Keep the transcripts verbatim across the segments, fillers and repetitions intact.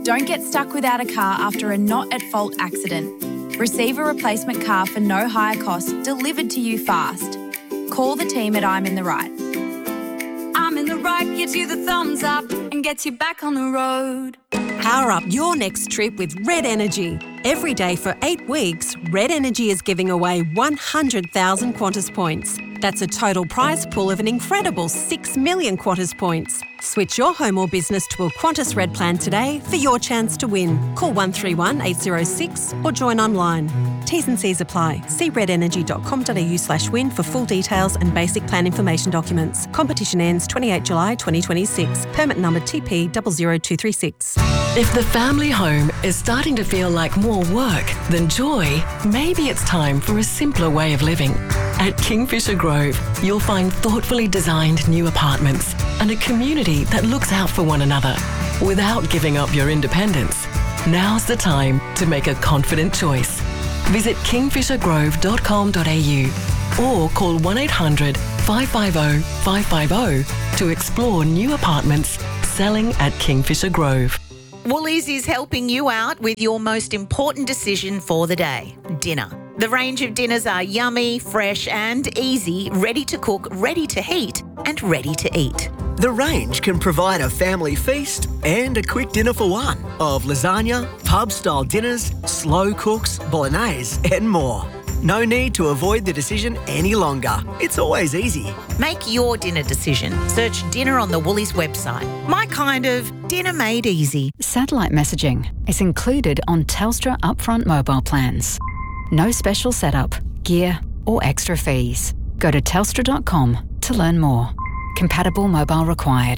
Don't get stuck without a car after a not-at-fault accident. Receive a replacement car for no higher cost delivered to you fast. Call the team at I'm in the Right. I'm in the Right gives you the thumbs up and gets you back on the road. Power up your next trip with Red Energy. Every day for eight weeks, Red Energy is giving away one hundred thousand Qantas points. That's a total prize pool of an incredible six million Qantas points. Switch your home or business to a Qantas Red plan today for your chance to win. Call one three one eight zero six or join online. T's and C's apply. See redenergy.com.au slash win for full details and basic plan information documents. Competition ends twenty-eighth July twenty twenty-six. Permit number T P zero zero two three six. If the family home is starting to feel like more work than joy, maybe it's time for a simpler way of living. At Kingfisher Grove, you'll find thoughtfully designed new apartments and a community that looks out for one another without giving up your independence. Now's the time to make a confident choice. Visit kingfisher grove dot com dot a u or call one eight hundred five five zero five five zero to explore new apartments selling at Kingfisher Grove. Woolies is helping you out with your most important decision for the day, dinner. The range of dinners are yummy, fresh and easy, ready to cook, ready to heat and ready to eat. The range can provide a family feast and a quick dinner for one of lasagna, pub-style dinners, slow cooks, bolognese and more. No need to avoid the decision any longer. It's always easy. Make your dinner decision. Search dinner on the Woolies website. My kind of dinner made easy. Satellite messaging is included on Telstra upfront mobile plans. No special setup, gear or extra fees. Go to telstra dot com to learn more. Compatible mobile required.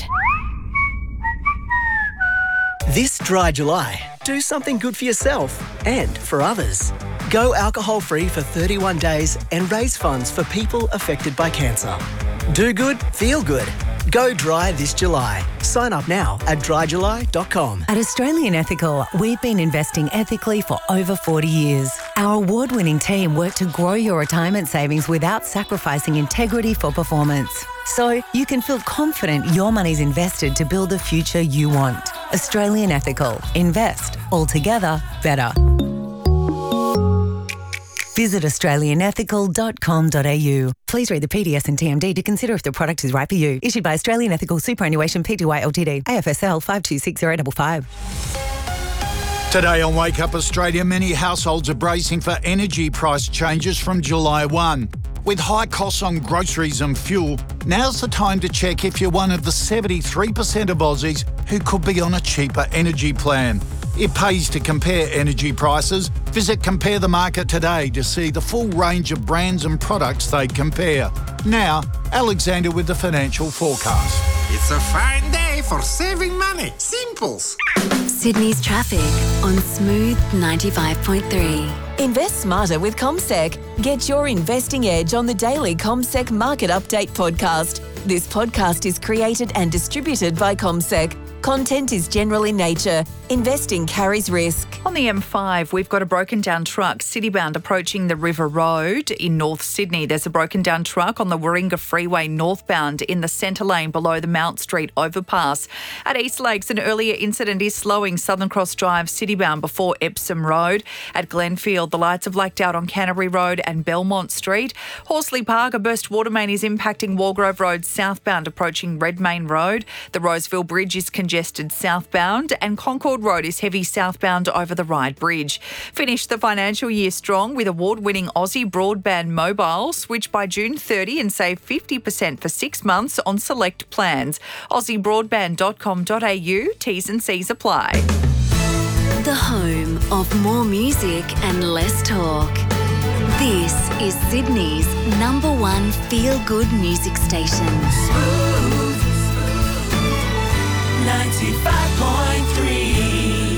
This dry July, do something good for yourself and for others. Go alcohol-free for thirty-one days and raise funds for people affected by cancer. Do good, feel good. Go dry this July. Sign up now at dry july dot com. At Australian Ethical, we've been investing ethically for over forty years. Our award-winning team work to grow your retirement savings without sacrificing integrity for performance. So you can feel confident your money's invested to build the future you want. Australian Ethical. Invest. Altogether better. Visit australian ethical dot com dot a u. Please read the P D S and T M D to consider if the product is right for you. Issued by Australian Ethical Superannuation Pty Ltd. A F S L five two six zero five five. Today on Wake Up Australia, many households are bracing for energy price changes from July first. With high costs on groceries and fuel, now's the time to check if you're one of the seventy-three percent of Aussies who could be on a cheaper energy plan. It pays to compare energy prices. Visit Compare the Market today to see the full range of brands and products they compare. Now, Alexander with the financial forecast. It's a fine day for saving money. Simples. Sydney's traffic on Smooth ninety-five point three. Invest smarter with CommSec. Get your investing edge on the daily CommSec Market Update podcast. This podcast is created and distributed by CommSec. Content is general in nature. Investing carries risk. On the M five, we've got a broken down truck citybound approaching the River Road in North Sydney. There's a broken down truck on the Warringah Freeway northbound in the centre lane below the Mount Street overpass. At East Lakes, an earlier incident is slowing Southern Cross Drive citybound before Epsom Road. At Glenfield, the lights have blacked out on Canterbury Road and Belmont Street. Horsley Park, a burst water main is impacting Walgrove Road southbound approaching Redmayne Road. The Roseville Bridge is congested southbound and Concord Road is heavy southbound over the Ryde Bridge. Finish the financial year strong with award-winning Aussie Broadband Mobile. Switch by June thirtieth and save fifty percent for six months on select plans. aussie broadband dot com dot a u. T's and C's apply. The home of more music and less talk. This is Sydney's number one feel-good music station. Smooth ninety-five point three.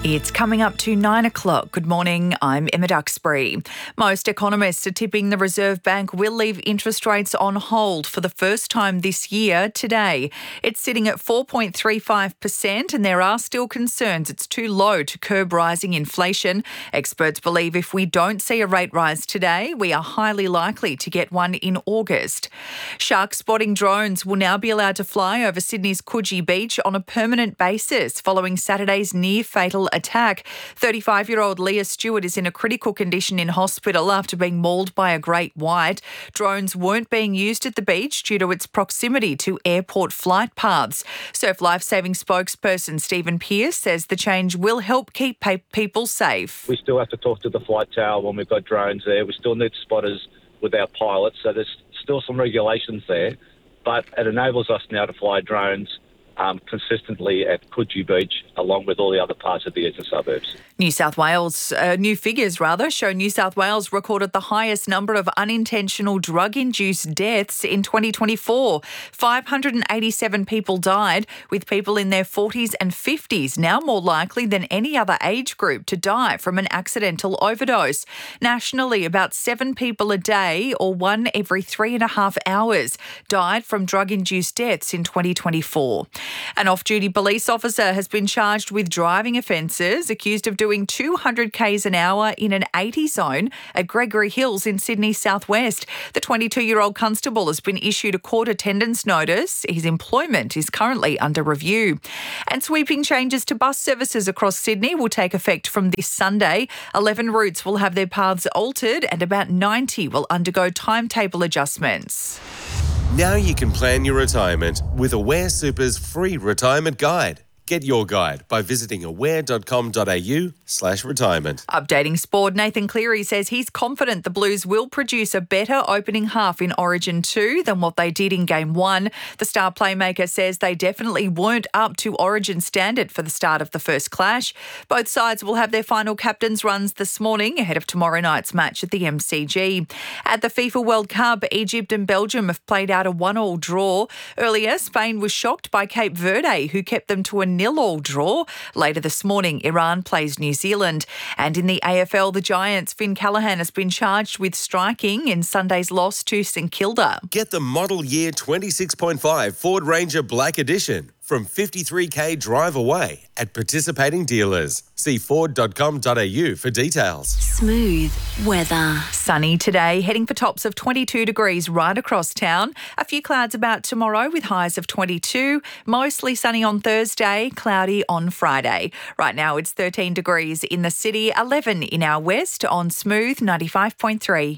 It's coming up to nine o'clock. Good morning, I'm Emma Duxbury. Most economists are tipping the Reserve Bank will leave interest rates on hold for the first time this year today. It's sitting at four point three five percent and there are still concerns it's too low to curb rising inflation. Experts believe if we don't see a rate rise today, we are highly likely to get one in August. Shark spotting drones will now be allowed to fly over Sydney's Coogee Beach on a permanent basis following Saturday's near-fatal attack. thirty-five-year-old Leah Stewart is in a critical condition in hospital after being mauled by a great white. Drones weren't being used at the beach due to its proximity to airport flight paths. Surf Lifesaving spokesperson Stephen Pearce says the change will help keep pa- people safe. We still have to talk to the flight tower when we've got drones there. We still need spotters with our pilots, so there's still some regulations there, but it enables us now to fly drones Um, consistently at Coogee Beach, along with all the other parts of the eastern suburbs. New South Wales, uh, new figures rather, show New South Wales recorded the highest number of unintentional drug-induced deaths in twenty twenty-four. five hundred eighty-seven people died, with people in their forties and fifties now more likely than any other age group to die from an accidental overdose. Nationally, about seven people a day, or one every three and a half hours, died from drug-induced deaths in twenty twenty-four. An off-duty police officer has been charged with driving offences, accused of doing two hundred kays an hour in an eighty zone at Gregory Hills in Sydney's southwest. The twenty-two-year-old constable has been issued a court attendance notice. His employment is currently under review. And sweeping changes to bus services across Sydney will take effect from this Sunday. eleven routes will have their paths altered and about ninety will undergo timetable adjustments. Now you can plan your retirement with Aware Super's free retirement guide. Get your guide by visiting aware.com.au slash retirement. Updating sport, Nathan Cleary says he's confident the Blues will produce a better opening half in Origin two than what they did in Game one. The star playmaker says they definitely weren't up to Origin standard for the start of the first clash. Both sides will have their final captains' runs this morning ahead of tomorrow night's match at the M C G. At the FIFA World Cup, Egypt and Belgium have played out a one-all draw. Earlier, Spain was shocked by Cape Verde, who kept them to a nil-all draw. Later this morning, Iran plays New Zealand. And in the A F L, the Giants' Finn Callaghan has been charged with striking in Sunday's loss to St Kilda. Get the model year twenty-six point five Ford Ranger Black Edition from fifty-three k drive away at participating dealers. See ford dot com dot a u for details. Smooth weather. Sunny today, heading for tops of twenty-two degrees right across town. A few clouds about tomorrow with highs of twenty-two. Mostly sunny on Thursday, cloudy on Friday. Right now it's thirteen degrees in the city, eleven in our west on Smooth ninety-five point three.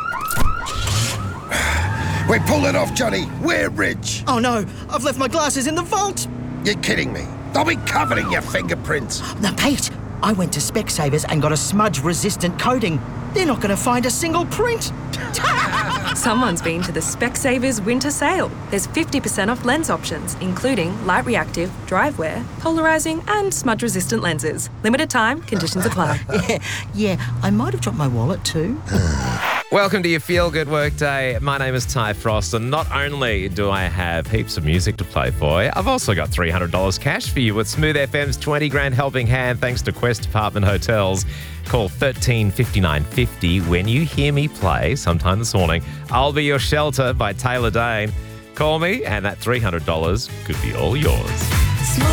We pulled it off, Johnny. We're rich. Oh no, I've left my glasses in the vault. You're kidding me. They'll be covered in your fingerprints. Now, Pete, I went to Specsavers and got a smudge-resistant coating. They're not going to find a single print. Someone's been to the Specsavers winter sale. There's fifty percent off lens options, including light reactive, dry wear, polarising and smudge-resistant lenses. Limited time, conditions apply. yeah, yeah, I might have dropped my wallet too. Welcome to your Feel Good Workday. My name is Ty Frost, and not only do I have heaps of music to play for you, I've also got three hundred dollars cash for you with Smooth F M's twenty grand helping hand thanks to Quest Apartment Hotels. Call thirteen fifty-nine fifty when you hear me play sometime this morning. I'll Be Your Shelter by Taylor Dane. Call me and that three hundred dollars could be all yours.